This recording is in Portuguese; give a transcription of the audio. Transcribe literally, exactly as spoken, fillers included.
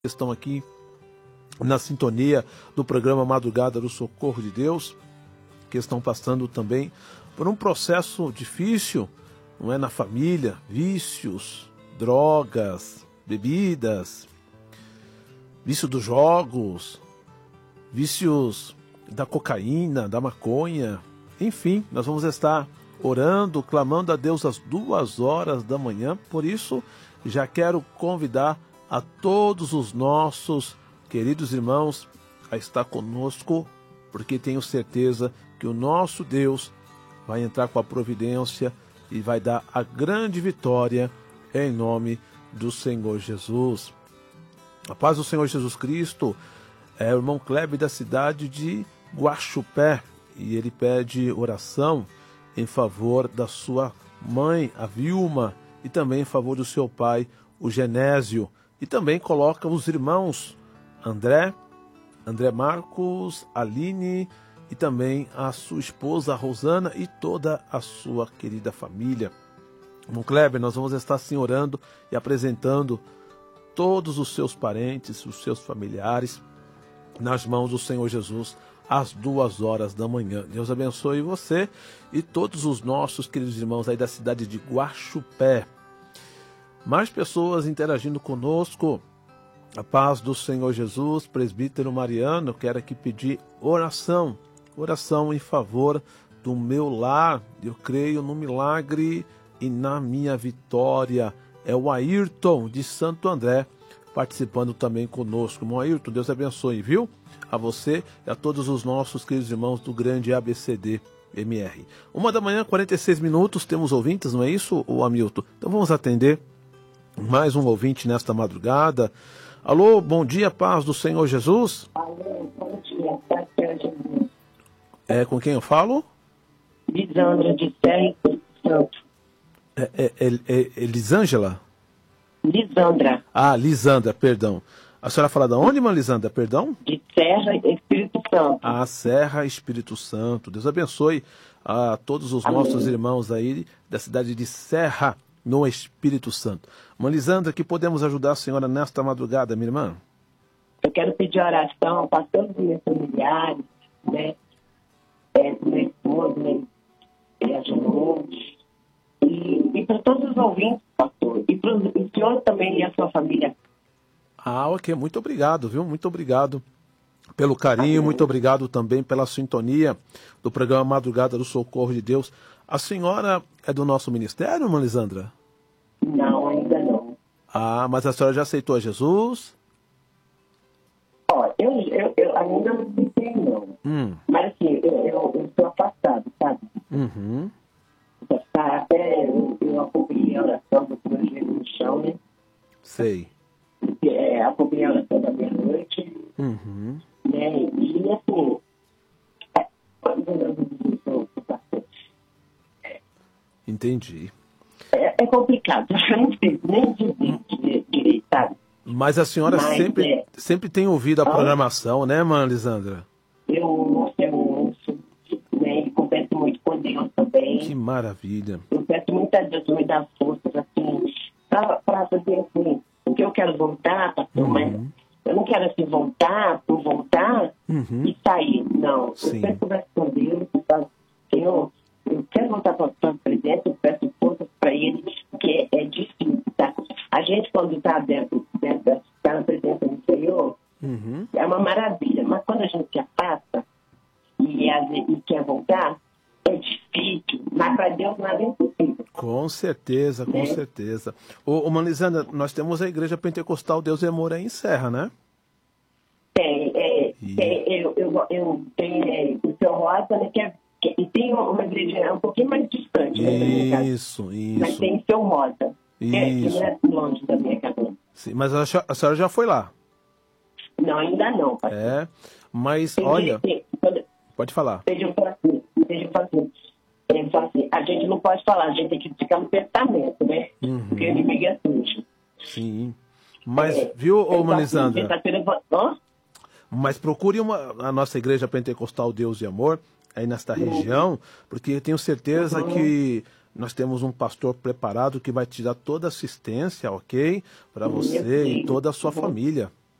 Estão aqui na sintonia do programa Madrugada do Socorro de Deus, que estão passando também por um processo difícil, não é, na família, vícios, drogas, bebidas, vício dos jogos, vícios da cocaína, da maconha, enfim, nós vamos estar orando, clamando a Deus às duas horas da manhã. Por isso, já quero convidar a todos os nossos queridos irmãos a estar conosco, porque tenho certeza que o nosso Deus vai entrar com a providência e vai dar a grande vitória em nome do Senhor Jesus. A paz do Senhor Jesus Cristo. É o irmão Kleber da cidade de Guaxupé, e ele pede oração em favor da sua mãe, a Vilma, e também em favor do seu pai, o Genésio. E também coloca os irmãos André, André Marcos, Aline e também a sua esposa Rosana e toda a sua querida família. Irmão Kleber, nós vamos estar assim orando e apresentando todos os seus parentes, os seus familiares, nas mãos do Senhor Jesus, às duas horas da manhã. Deus abençoe você e todos os nossos queridos irmãos aí da cidade de Guaxupé. Mais pessoas interagindo conosco. A paz do Senhor Jesus. Presbítero Mariano, eu quero aqui pedir oração. Oração em favor do meu lar. Eu creio no milagre e na minha vitória. É o Ayrton de Santo André participando também conosco. Irmão Ayrton, Deus abençoe, viu? A você e a todos os nossos queridos irmãos do grande A B C D M R. Uma da manhã, quarenta e seis minutos, temos ouvintes, não é isso, o Hamilton? Então vamos atender mais um ouvinte nesta madrugada. Alô, bom dia, paz do Senhor Jesus. Alô, bom dia, paz do Senhor Jesus. É com quem eu falo? Lisandra de Serra Espírito Santo. É, é, é, é Elisângela? Lisandra. Ah, Lisandra, perdão. A senhora fala de onde, irmã Lisandra, perdão? De Serra Espírito Santo. Ah, Serra Espírito Santo. Deus abençoe a todos os Amém. Nossos irmãos aí da cidade de Serra, no Espírito Santo. Irmã Lisandra, que podemos ajudar a senhora nesta madrugada, minha irmã? Eu quero pedir oração para todos os meus familiares, né? É, do meu esposo, né? Viajou. E, e para todos os ouvintes, pastor. E para o senhor também e a sua família. Ah, ok. Muito obrigado, viu? Muito obrigado pelo carinho, Amém. Muito obrigado também pela sintonia do programa Madrugada do Socorro de Deus. A senhora é do nosso ministério, irmã Lisandra? Não, ainda não. Ah, mas a senhora já aceitou a Jesus? Ó, eu, eu, eu ainda não sei não. Hum. Mas assim, eu, eu, eu estou afastado, sabe? Uhum. Tá, até eu, eu acompanhei a oração do meu joelho no chão, né? Sei. É, acompanhei a oração da meia-noite. Uhum. Né? E assim, é, entendi. É, é complicado, eu não sei nem dizer direito, sabe? Mas a senhora Mas, sempre, é, sempre tem ouvido a programação, né, irmã Lisandra? Eu ouço, eu ouço, né? E confesso muito com Deus também. Que maravilha. Eu peço muito a Deus me dar forças, assim, para fazer assim, porque eu quero voltar, pastor, Uhum. mas eu não quero assim voltar por voltar Uhum. e sair, não. Sim. Eu peço conversa com Deus, sabe? Senhor, eu quero voltar para a sua presença, eu peço forças para ele, porque é difícil, tá? A gente, quando está dentro, dentro da, tá na presença do Senhor, Uhum. é uma maravilha, mas quando a gente se afasta e, e quer voltar, é difícil, mas para Deus nada é impossível. Com certeza, com né? certeza. Ô, ô, irmã Lisandra, nós temos a Igreja Pentecostal Deus e Amor aí em Serra, né? Tem, é, E- tem, eu, eu, eu tenho é, o seu Rosa, né, que é, que, e tem uma igreja um pouquinho mais distante, né, da minha casa. Isso, Mas isso. tem o seu Rosa, que, é, que Isso. não é longe da minha casa. Sim, mas a, senhora- a senhora já foi lá. Não, ainda não, pastor. É, mas Tem olha, que- tem- quando- pode falar. Deixa eu falar assim, deixa eu falar assim. Ele fala assim, a gente não pode falar, a gente tem que ficar no pensamento, né? Uhum. Porque o inimigo é sujo. Sim. Mas, É, viu, ô, eu irmã falo assim, Lisandra? sexta-feira eu vou- Hã? Mas procure uma, a nossa Igreja Pentecostal Deus e Amor, aí nesta região, porque eu tenho certeza que nós temos um pastor preparado que vai te dar toda a assistência, ok? Para você e toda a sua família.